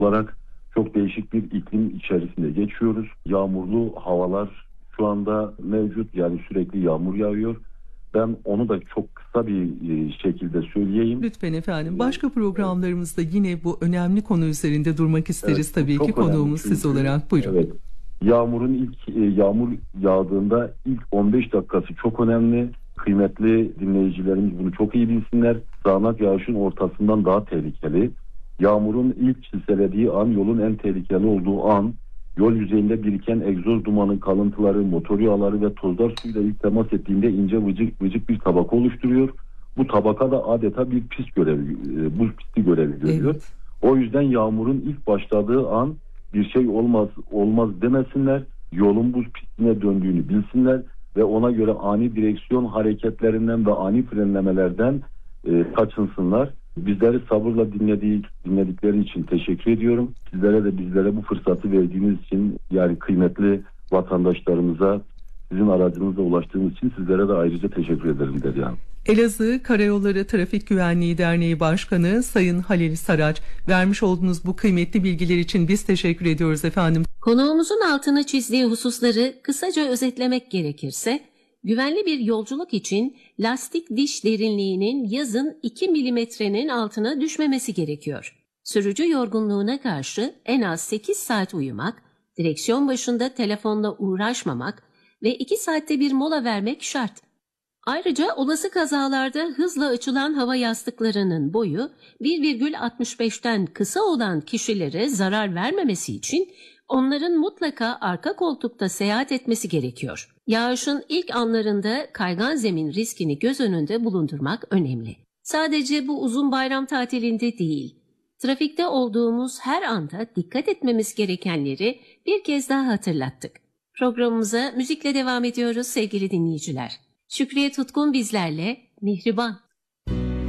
olarak çok değişik bir iklim içerisinde geçiyoruz. Yağmurlu havalar şu anda mevcut, yani sürekli yağmur yağıyor. Ben onu da çok kısa bir şekilde söyleyeyim. Lütfen efendim. Başka programlarımızda yine bu önemli konu üzerinde durmak isteriz Evet, bu tabii ki, çok önemli konuğumuz siz çünkü. olarak. Buyurun. Evet. Yağmur yağdığında ilk 15 dakikası çok önemli. Kıymetli dinleyicilerimiz bunu çok iyi bilsinler. Sağanak yağışın ortasından daha tehlikeli. Yağmurun ilk çiselediği an yolun en tehlikeli olduğu an. Yol yüzeyinde biriken egzoz dumanın kalıntıları, motor yağları ve tozlar suyla ilk temas ettiğinde ince vıcık vıcık bir tabaka oluşturuyor. Bu tabaka da adeta bir buz pisti görevi görüyor. Evet. O yüzden yağmurun ilk başladığı an bir şey olmaz demesinler. Yolun buz pistine döndüğünü bilsinler ve ona göre ani direksiyon hareketlerinden ve ani frenlemelerden kaçınsınlar. Bizleri sabırla dinledikleri için teşekkür ediyorum. Sizlere de bizlere bu fırsatı verdiğiniz için, yani kıymetli vatandaşlarımıza sizin aracınızla ulaştığımız için sizlere de ayrıca teşekkür ederim Derya Hanım. Elazığ Karayolları Trafik Güvenliği Derneği Başkanı Sayın Halil Saraç, vermiş olduğunuz bu kıymetli bilgiler için biz teşekkür ediyoruz efendim. Konuğumuzun altını çizdiği hususları kısaca özetlemek gerekirse, güvenli bir yolculuk için lastik diş derinliğinin yazın 2 milimetrenin altına düşmemesi gerekiyor. Sürücü yorgunluğuna karşı en az 8 saat uyumak, direksiyon başında telefonla uğraşmamak ve 2 saatte bir mola vermek şart. Ayrıca olası kazalarda hızla açılan hava yastıklarının boyu 1,65'ten kısa olan kişilere zarar vermemesi için onların mutlaka arka koltukta seyahat etmesi gerekiyor. Yağışın ilk anlarında kaygan zemin riskini göz önünde bulundurmak önemli. Sadece bu uzun bayram tatilinde değil, trafikte olduğumuz her anda dikkat etmemiz gerekenleri bir kez daha hatırlattık. Programımıza müzikle devam ediyoruz sevgili dinleyiciler. Şükriye Tutkun bizlerle, Mihriban.